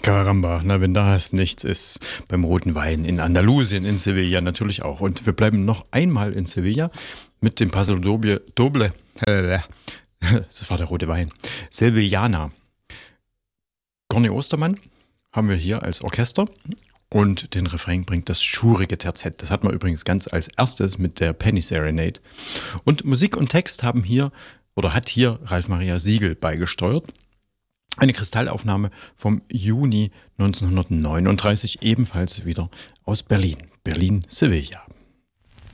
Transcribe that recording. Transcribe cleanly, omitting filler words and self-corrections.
Caramba, na, wenn das nichts ist, beim roten Wein in Andalusien, in Sevilla natürlich auch. Und wir bleiben noch einmal in Sevilla mit dem Paso Doble. Das war der rote Wein. Sevillana. Gorny Ostermann haben wir hier als Orchester. Und den Refrain bringt das schurige Terzett. Das hat man übrigens ganz als erstes mit der Penny Serenade. Und Musik und Text hat hier Ralf Maria Siegel beigesteuert. Eine Kristallaufnahme vom Juni 1939, ebenfalls wieder aus Berlin. Berlin-Sevilla.